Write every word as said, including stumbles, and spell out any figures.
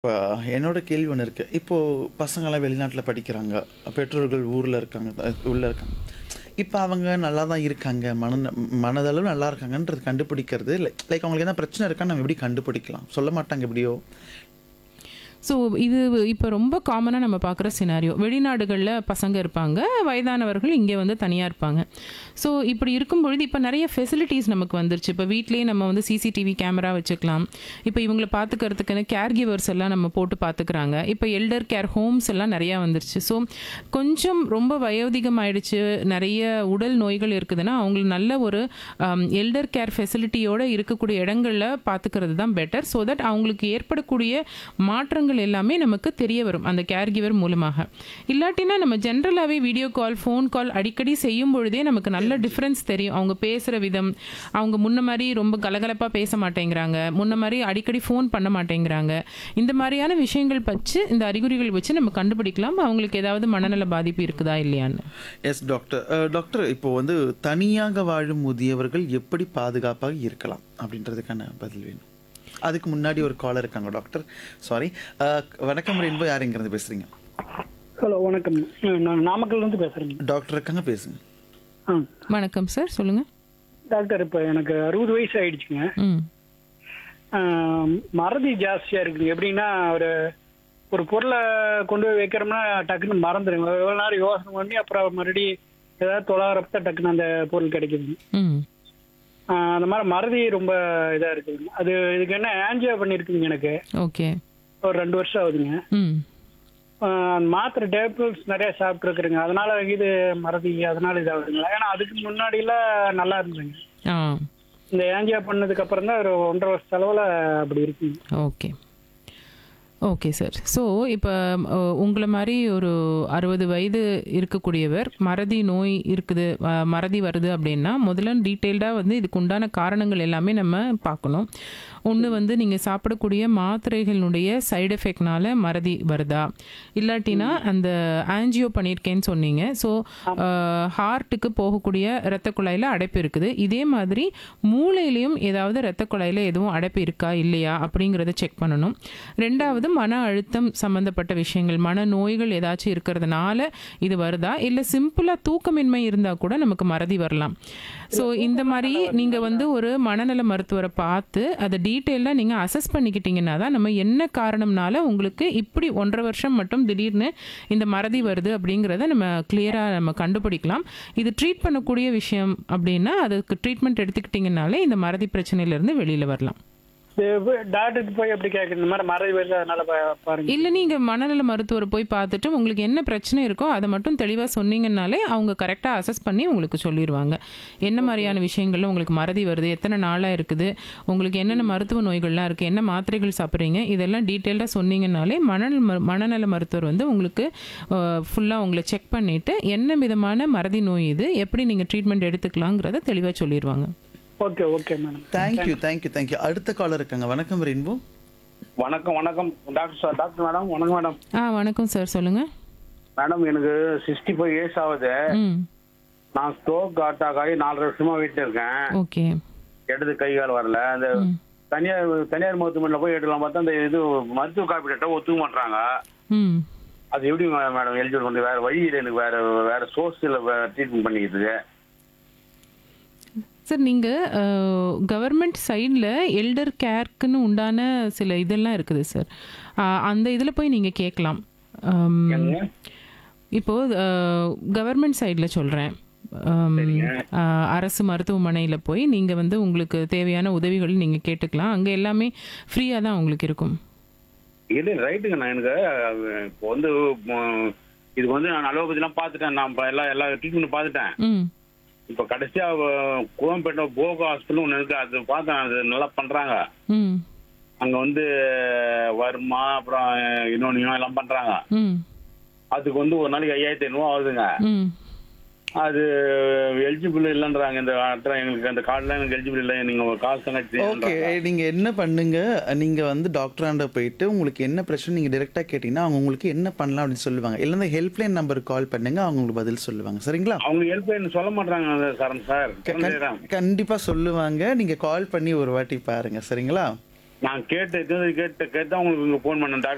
இப்ப என்னோட கேள்வி ஒண்ணு இருக்கு. இப்போ பசங்கலாம் வெளிநாட்ல படிக்கிறாங்க. பெற்றோர்கள் ஊர்ல இருக்காங்க, அ உள்ள இருக்காங்க. இப்ப அவங்க நல்லா தான் இருக்காங்க. மன மனதளவு நல்லா இருக்காங்கன்றது கண்டுபிடிக்கிறது லை லைக் அவங்களுக்கு எதனா பிரச்சனை இருக்கான்னு நம்ம எப்படி கண்டுபிடிக்கலாம்? சொல்ல மாட்டாங்க எப்படியோ. ஸோ இது இப்போ ரொம்ப காமனா நம்ம பார்க்குற சினாரியோ. வெளிநாடுகள்ல பசங்க இருப்பாங்க. வயதானவர்கள் இங்கே வந்து தனியா இருப்பாங்க. ஸோ இப்படி இருக்கும்பொழுது இப்போ நெறைய ஃபெசிலிட்டீஸ் நமக்கு வந்துருச்சு. இப்போ வீட்லயே நம்ம வந்து சிசிடிவி கேமரா வச்சுக்கலாம். இப்போ இவங்கள பார்த்துக்கிறதுக்குன்னு கேர் கிவர்ஸ் எல்லாம் நம்ம போட்டு பார்த்துக்கிறாங்க. இப்போ எல்டர் கேர் ஹோம்ஸ் எல்லாம் நெறையா வந்துருச்சு. ஸோ கொஞ்சம் ரொம்ப வயோதிகம் ஆயிடுச்சு, நெறைய உடல் நோய்கள் இருக்குதுன்னா, அவங்களுக்கு நல்ல ஒரு அம் எல்டர் கேர் ஃபெசிலிட்டியோட இருக்கக்கூடிய இடங்கள்ல பார்த்துக்கிறது தான் பெட்டர். ஸோ தட் அவங்களுக்கு ஏற்படக்கூடிய மாற்றங்கள் எல்லாமே நமக்கு தெரிய வரும் அந்த கேர் கிவர் மூலமாக. இல்லாட்டினா நம்ம ஜென்ரலாகவே வீடியோ கால், ஃபோன் கால் அடிக்கடி செய்யும் பொழுதே நமக்கு நல்ல டிஃப்ரென்ஸ் தெரியும். அவங்க பேசுகிற விதம், அவங்க முன்ன மாதிரி ரொம்ப கலகலப்பாக பேச மாட்டேங்கிறாங்க, முன்ன மாதிரி அடிக்கடி ஃபோன் பண்ண மாட்டேங்கிறாங்க. இந்த மாதிரியான விஷயங்கள் வச்சு, இந்த அறிகுறிகள் வச்சு நம்ம கண்டுபிடிக்கலாம் அவங்களுக்கு ஏதாவது மனநல பாதிப்பு இருக்குதா இல்லையான்னு. Yes doctor. அ டாக்டர் இப்போ வந்து தனியாக வாழும் முதியவர்கள் எப்படி பாதுகாப்பாக இருக்கலாம்? அப்படின்றதுக்கான பதில் வேணும். அதுக்கு முன்னாடி ஒரு காலர் இருக்காங்க டாக்டர். சாரி. அ வணக்கம் ரெயின்போ, யார் எங்கேருந்து பேசுறீங்க? ஹலோ வணக்கம். நான் நாமக்கல்லேருந்து பேசுகிறேங்க. டாக்டர் இருக்காங்க, பேசுங்க. ஆ வணக்கம் சார், சொல்லுங்க. டாக்டர், இப்போ எனக்கு அறுபது வயசு ஆயிடுச்சுங்க. ம் ஆ, மறதி ஜாஸ்தியாக இருக்குங்க. எப்படின்னா ஒரு ஒரு பொருளை கொண்டு போய் வைக்கிறோம்னா டக்குன்னு மறந்துடுங்க. எவ்வளோ நேரம் யோசனை பண்ணி அப்புறம் மறுபடியும் ஏதாவது தொலாகிறப்ப டக்குன்னு அந்த பொருள் கிடைக்குதுங்க. ம் ஆ, அந்த மாதிரி மறதி ரொம்ப இதாக இருக்குதுங்க. அது இதுக்கு என்ன ஆன்ஜியோ பண்ணியிருக்குங்க எனக்கு. ஓகே. ஒரு ரெண்டு வருஷம் ஆகுதுங்க. ம் ஆ, மாத்திரை டேப்லெட்ஸ் நிறைய சாப்பிட்ருக்குறேங்க. அதனால இது மறதி அதனால இதாகுதுங்களா? ஏன்னா அதுக்கு முன்னாடிலாம் நல்லா இருந்துங்க. ஆ இந்த ஏன்ஜியோ பண்ணதுக்கு அப்புறம் தான் ஒரு ஒன்றரை வருஷ செலவில் அப்படி இருக்குங்க. Okay okay sir. ஸோ இப்போ உங்களை மாதிரி ஒரு அறுபது வயது இருக்கக்கூடியவர் மறதி நோய் இருக்குது, அஹ், மறதி வருது அப்படின்னா முதல்ல டீட்டெயில்டாக வந்து இதுக்கு உண்டான காரணங்கள் எல்லாமே நம்ம பார்க்கணும். ஒன்று வந்து நீங்கள் சாப்பிடக்கூடிய மாத்திரைகளுடைய சைடு எஃபெக்ட்னால மறதி வருதா, இல்லாட்டினா அந்த ஆன்ஜியோ பண்ணியிருக்கேன்னு சொன்னீங்க. ஸோ ஹார்ட்டுக்கு போகக்கூடிய இரத்த குழாயில் அடைப்பு இருக்குது. இதே மாதிரி மூளையிலையும் ஏதாவது இரத்த குழாயில் எதுவும் அடைப்பு இருக்கா இல்லையா அப்படிங்கிறத செக் பண்ணணும். ரெண்டாவது மன அழுத்தம் சம்மந்தப்பட்ட விஷயங்கள், மன நோய்கள் ஏதாச்சும் இருக்கிறதுனால இது வருதா, இல்லை சிம்பிளாக தூக்கமின்மை இருந்தால் கூட நமக்கு மறதி வரலாம். ஸோ இந்த மாதிரி நீங்கள் வந்து ஒரு மனநல மருத்துவரை பார்த்து அதை டீட்டெயிலாக நீங்கள் அசஸ் பண்ணிக்கிட்டீங்கன்னா தான் நம்ம என்ன காரணம்னால உங்களுக்கு இப்படி ஒன்றரை வருஷம் மட்டும் திடீர்னு இந்த மறதி வருது அப்படிங்கிறத நம்ம கிளியராக நம்ம கண்டுபிடிக்கலாம். இது ட்ரீட் பண்ணக்கூடிய விஷயம் அப்படின்னா அதுக்கு ட்ரீட்மெண்ட் எடுத்துக்கிட்டிங்கனாலே இந்த மறதி பிரச்சனையிலேருந்து வெளியில் வரலாம். டாக்டருக்கு போய் எப்படி கேட்குறது? இந்த மாதிரி மறதி வருது அதனால பா- பாருங்க. இல்லை, நீங்கள் மனநல மருத்துவரை போய் பார்த்துட்டு உங்களுக்கு என்ன பிரச்சனை இருக்கோ அதை மட்டும் தெளிவாக சொன்னீங்கன்னாலே அவங்க கரெக்டாக அசஸ் பண்ணி உங்களுக்கு சொல்லிடுவாங்க. என்ன மாதிரியான விஷயங்கள்ல உங்களுக்கு மறதி வருது, எத்தனை நாளாக இருக்குது, உங்களுக்கு என்னென்ன மருத்துவ நோய்கள்லாம் இருக்குது, என்ன மாத்திரைகள் சாப்பிட்றீங்க, இதெல்லாம் டீட்டெயில்டாக சொன்னீங்கன்னாலே மனநல மரு- மனநல மருத்துவர் வந்து உங்களுக்கு ஃபுல்லாக உங்களை செக் பண்ணிவிட்டு என்ன விதமான மறதி நோய் இது, எப்படி நீங்கள் ட்ரீட்மெண்ட் எடுத்துக்கலாங்கிறத தெளிவாக சொல்லிடுவாங்க. Okay okay madam. Thank you thank you thank you. அடுத்த காலர் இருக்காங்க. வணக்கம் ரெயின்போ. வணக்கம் வணக்கம் டாக்டர் சார். டாக்டர் மேடம் வணக்கம் மேடம். ஆ வணக்கம் சார், சொல்லுங்கள். மேடம் எனக்கு சிக்ஸ்டி ஃபைவ் இயர்ஸ் ஆகுது. ம் நான் ஸ்ட்ரோக் அட்டாக் ஆகி நாலரை வருஷமா வீட்டில் இருக்கேன். ஓகே. எடுத்து கை கால் வரல. அந்த ம் தனியார் தனியார் மருத்துவமனையில் போய் எடுக்கலாம் பார்த்தா அந்த இது மருத்துவ காப்பீட்டை ஒத்துக்க மாட்டாங்க. ம் அது எப்படி மே- மேடம் எலிஜிபிள் பண்ணி வேற வழி இல்லை, எனக்கு வேற வேற சோர்ஸில் ட்ரீட்மெண்ட் பண்ணிக்கிட்டு. சார், நீங்கள் கவர்மெண்ட் சைடில் எல்டர் கேர்க்குன்னு உண்டான சில இதெல்லாம் இருக்குது சார். அஹ், அந்த இதில் போய் நீங்கள் கேட்கலாம். அம், இப்போது கவர்மெண்ட் சைடில் சொல்கிறேன், அரசு மருத்துவமனையில் போய் நீங்கள் வந்து உங்களுக்கு தேவையான உதவிகள் நீங்கள் கேட்டுக்கலாம். அங்கே எல்லாமே ஃப்ரீயாக தான் உங்களுக்கு இருக்கும். இல்லை ரைட்டுங்க. நான் எனக்கு இப்போ வந்து ம், இது வந்து நான் அலோபதிலாம் பார்த்துட்டேன். நான் இப்ப எல்லா எல்லா ட்ரீட்மெண்ட் பார்த்துட்டேன். ம் இப்போ கடைசியாக குவம்பேட்டை போகோ ஹாஸ்பிட்டல் ஒன்று இருக்குது. அது பார்த்தேன், அது நல்லா பண்ணுறாங்க. ம் அங்க வந்து வருமா அப்புறம் இன்னொன்னு எல்லாம் பண்றாங்க. ம் அதுக்கு வந்து ஒரு நாளைக்கு ஐயாயிரத்தி ஐநூறுவா ஆகுதுங்க. ம் அது எலிஜிபிள் இல்லைன்றாங்க. இந்த அட்ரா எங்களுக்கு அந்த கார்டுலாம் எனக்கு எலிஜிபிள் இல்லை, நீங்க ஒரு காசு ஓகே. தங்கச்சி. நீங்க என்ன பண்ணுங்க, நீங்க வந்து டாக்டராண்ட போயிட்டு உங்களுக்கு என்ன பிரச்சனை நீங்க டைரக்டா கேட்டீங்கன்னா அவங்க உங்களுக்கு என்ன பண்ணலாம் அப்படின்னு சொல்லுவாங்க. இல்லைன்னா ஹெல்ப்லைன் நம்பருக்கு கால் பண்ணுங்க, அவங்க உங்களுக்கு பதில் சொல்லுவாங்க. சரிங்களா? அவங்க ஹெல்ப் சொல்ல மாட்டாங்க சரண் சார். கண்- கண்டிப்பா சொல்லுவாங்க. நீங்க கால் பண்ணி ஒரு வாட்டி பாருங்க. சரிங்களா? நான் கேட்டு கேட்டு கேட்டு தான் உங்களுக்கு போன் பண்ணேன் டாக்டர்.